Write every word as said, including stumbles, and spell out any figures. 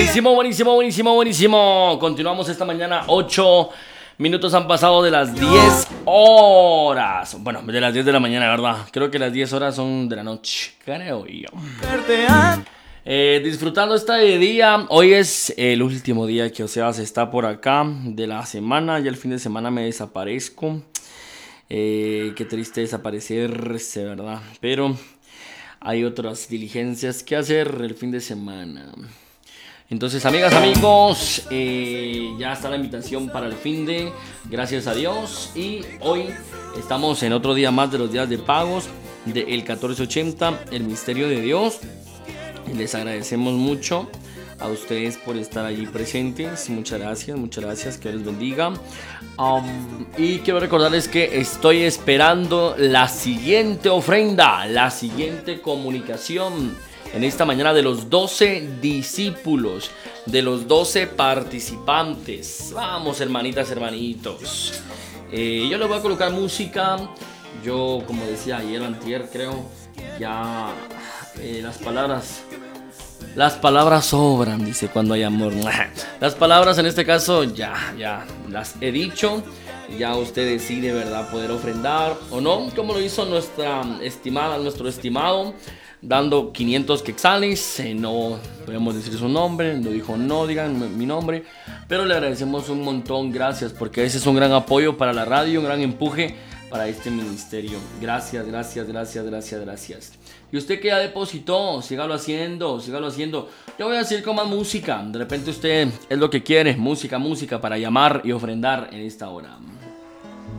Buenísimo, buenísimo, buenísimo, buenísimo. Continuamos esta mañana, ocho minutos han pasado de las diez horas. Bueno, de las diez de la mañana, ¿verdad? Creo que las diez horas son de la noche, creo yo. Eh, disfrutando este día. Hoy es el último día que Oseas está por acá de la semana. Ya el fin de semana me desaparezco. Eh, qué triste desaparecerse, ¿verdad? Pero hay otras diligencias que hacer el fin de semana. Entonces, amigas, amigos, eh, ya está la invitación para el fin de, gracias a Dios. Y hoy estamos en otro día más de los días de pagos del catorce ochenta, el misterio de Dios. Les agradecemos mucho a ustedes por estar allí presentes. Muchas gracias, muchas gracias, que Dios les bendiga. Um, y quiero recordarles que estoy esperando la siguiente ofrenda, la siguiente comunicación en esta mañana de los doce discípulos, de los doce participantes. Vamos, hermanitas, hermanitos. Eh, yo les voy a colocar música. Yo, como decía ayer o antier, creo, ya eh, las palabras... Las palabras sobran, dice cuando hay amor. Las palabras en este caso ya, ya las he dicho. Ya usted decide, ¿verdad?, poder ofrendar o no, como lo hizo nuestra estimada, nuestro estimado, dando quinientos quetzales. Eh, no podemos decir su nombre, no dijo no, digan mi nombre. Pero le agradecemos un montón, gracias, porque ese es un gran apoyo para la radio, un gran empuje para este ministerio. Gracias, gracias, gracias, gracias, gracias. Y usted que ya depositó, sígalo haciendo, sígalo haciendo. Yo voy a decir con más música. De repente usted es lo que quiere, música, música para llamar y ofrendar en esta hora.